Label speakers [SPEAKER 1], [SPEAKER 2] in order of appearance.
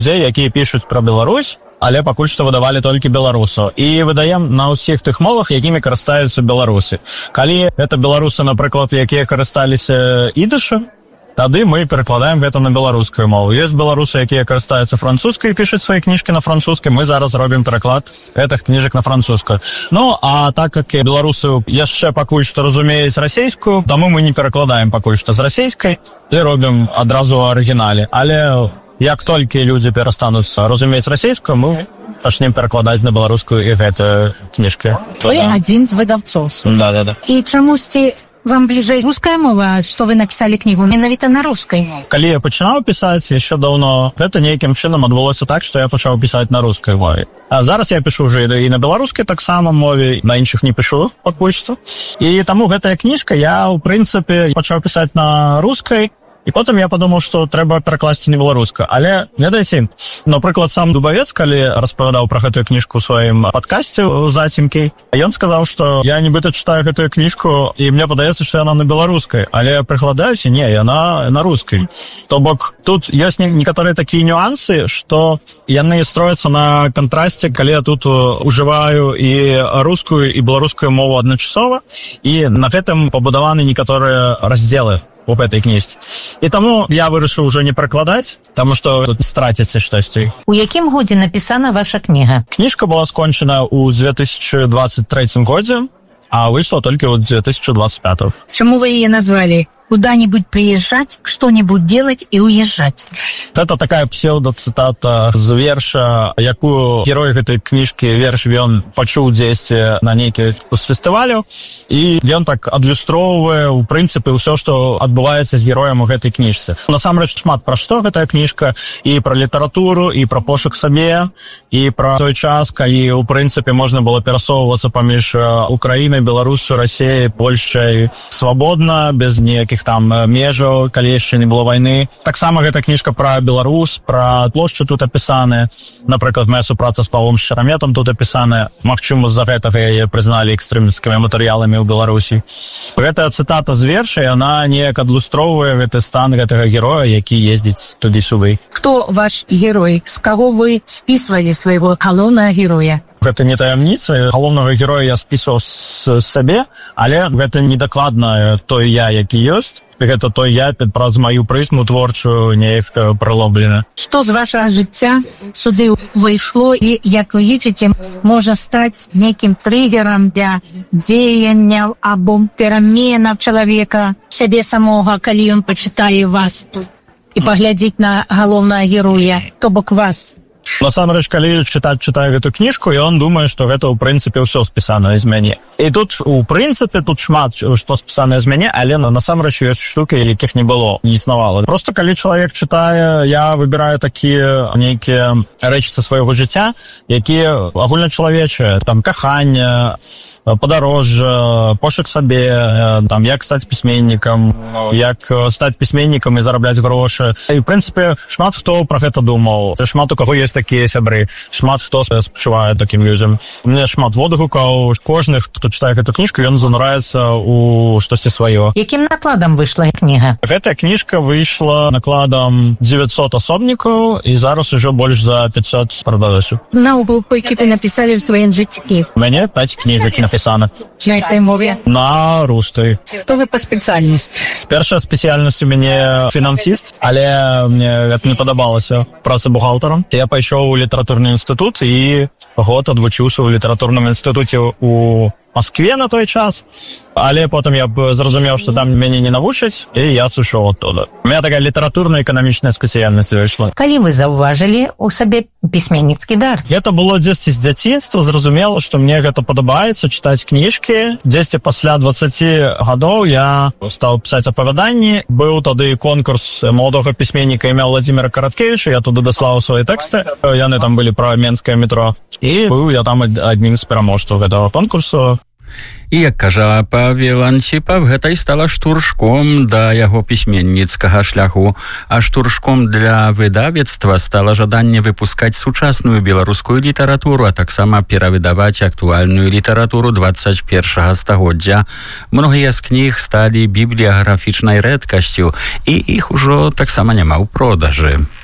[SPEAKER 1] людзей, якія пішуць пра Беларусь, але пакуль што выдавалі толькі беларусу. І выдаем на ўсіх тых мовах, якімі карыстаюцца беларусы. Калі гэта беларусы, напрыклад, якія карысталіся ідышам, тады мы перакладаем гэта на беларускую мову. Ёсць беларусы, якія карыстаюцца французскай і пішуць свае кніжкі на французскай. Мы зараз робім пераклад гэтых кніжак на французскую. Ну, а так як беларусы яшчэ пакуль што разумеюць расейскую, таму мы не перакладаем пакуль што з расейскай і робім адразу ў арыгінале. Але як толькі людзі перастануць разумець расейскую, мы пачнем перакладаць на беларускую і гэтыя кніжкі.
[SPEAKER 2] Вы адзін з выдаўцоў.
[SPEAKER 1] Да.
[SPEAKER 2] І чамусьці вам бліжэй руская мова, што вы напісалі кнігу менавіта на рускай мове?
[SPEAKER 1] Калі я пачынаў пісаць яшчэ даўно, гэта нейкім чынам адбылося так, што я пачаў пісаць на рускай мове. А зараз я пішу ўжо і на беларускай таксама мове, на іншых не пішу пакуль што. І таму гэтая кніжка я, ў прынцыпе, пачаў пісаць на рускай, і потым я падумаў, што трэба перакласці на беларускую. Але, ведаеце, напрыклад, сам Дубавец, калі распавядаў пра гэтую кніжку ў сваім падкасце ў Зацімкі, ён сказаў, што я нібыта чытаю гэтую кніжку, і мне падаецца, што яна на беларускай, але прыкладаюся, не, яна на рускай. То бок, тут ёсць некаторыя такія нюансы, што яны строяцца на кантрасце, калі я тут ужываю і рускую, і беларускую мову адначасова, і на гэтым пабудаваны некаторыя раздзелы у гэтай кніжцы. І таму я вырашыў ужо не перакладаць, таму што тут страціцца штосьці.
[SPEAKER 2] У якім годзе напісана ваша кніга?
[SPEAKER 1] Кніжка была скончана ў 2023 годзе, а выйшла толькі ў 2025.
[SPEAKER 2] Чаму вы яе назвалі «Куда-нибудь приезжать, что-нибудь делать и уезжать»?
[SPEAKER 1] Это такая псевдоцитата з верша, якую герой гэтай кніжкі верш ён пачуў дзесьці на нейкі з фестывалю, і ён так адлюстроўвае у прынцыпе ўсё, што адбываецца з героем у гэтай кніжцы. Насамрэч шмат пра што гэтая кніжка, і пра літаратуру, і пра пошук сабе, і пра той час, калі у прынцыпе можна было перасоўвацца паміж Украінай, Беларусю, Расіяй, Польшчай свабодна, без ніякіх там межаў, калі яшчэ не было вайны. Таксама гэта кніжка пра Беларусь, пра плошчу тут апісаная. Напрыклад, моя супраца з Павлом Шчараметам тут апісаная. Магчыма, з-за гэтага яе прызналі экстрэмісцкімі матэрыяламі ў Беларусі. Гэтая цытата з верша, яна неяк адлюстроўвае гэты стан гэтага героя, які ездзіць туды-сюды.
[SPEAKER 2] Хто ваш герой? З каго вы спісвалі свайго галоўнага героя?
[SPEAKER 1] Гэта не таямніца. Галоўнага героя я спісваў з сабе, але гэта недакладна той я, які ёсць. Гэта той я праз маю прызму творчую неяк прылоблена.
[SPEAKER 2] Што з вашага жыцця сюды выйшло і, як вы лічыце, можа стаць нейкім трыгерам для дзеянняў або пераменаў чалавека, сябе самога, калі ён пачытае вас тут і паглядзіць на галоўнага героя, то бок вас?
[SPEAKER 1] Насамрэч, калі чытаю гэту кніжку, ён думае, што гэта ў прынцыпе ўсё спісанае з мяне. І тут, у прынцыпе, тут шмат што спісанае з мяне, але насамрэч ёсць штукі, якіх не было, не існавала. Просто калі чалавек чытае, я выбіраю такія нейкія рэчы са свайго жыцця, якія агульначалавечыя, там каханне, падарожжа, пошук сабе, там як стаць пісьменнікам, як стаць пісьменнікам і зарабляць грошы. І ў прынцыпе, шмат хто пра гэта думаў. Шмат у каго ёсць такія сябры, шмат хто спачувае такім людзям. У мяне шмат водгукаў, кожны, хто чытае гэту кніжку, ён занураецца у штосьці сваё.
[SPEAKER 2] Якім накладам выйшла кніга?
[SPEAKER 1] Гэтая кніжка выйшла накладам 900 асобнікаў, і зараз ужо больш за 500 прадалося.
[SPEAKER 2] Наогул, колькі вы напісалі ў сваім жыцці?
[SPEAKER 1] У мяне 5 кніжак напісана.
[SPEAKER 2] На якой мове?
[SPEAKER 1] На рускай.
[SPEAKER 2] Хто вы па спецыяльнасці?
[SPEAKER 1] Першая спецыяльнасць у мяне фінансіст, але мне гэта не падабалася, праца бухгалтарам. Я пайшоў у літаратурны інстытут і год адвучыўся ў літаратурным інстытуце ў Москве на той час, але потым я б зразумеў, што там мяне не навучаць, і я сышоў оттуда. У меня такая літаратурна-эканамічная спецыяльнасць выйшла.
[SPEAKER 2] Калі вы заўважылі ў сабе пісьменніцкі дар?
[SPEAKER 1] Гэта было дзесьці з дзяцінства, зразумела, што мне гэта падабаецца, чытаць кніжкі. Дзесьці пасля 20 гадоў я стаў пісаць апавяданні. Быў тады конкурс маладога пісьменніка імя Владзіміра Караткевіча, я туды даслаў свае тэксты, яны там былі пра менскае метро. І быў я там аднім з пераможцаў гэтага конкурсу.
[SPEAKER 3] І, як кажа Павел Анціпаў, гэта і стала штуршком да яго пісьменніцкага шляху. А штуршком для выдавецтва стала жаданне выпускаць сучасную беларускую літаратуру, а таксама перавыдаваць актуальную літаратуру 21 стагоддзя. Многія з кніг сталі бібліяграфічнай рэдкасцю, і іх ужо таксама няма ў продажы.